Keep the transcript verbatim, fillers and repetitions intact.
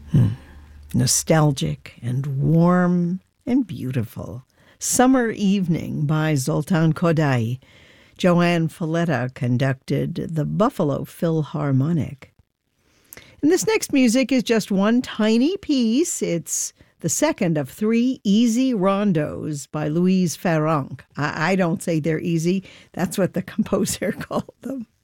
Hmm. Nostalgic and warm and beautiful. Summer Evening by Zoltan Kodaly. Joanne Falletta conducted the Buffalo Philharmonic. And this next music is just one tiny piece. It's the second of three easy rondos by Louise Farrenc. I, I don't say they're easy. That's what the composer called them.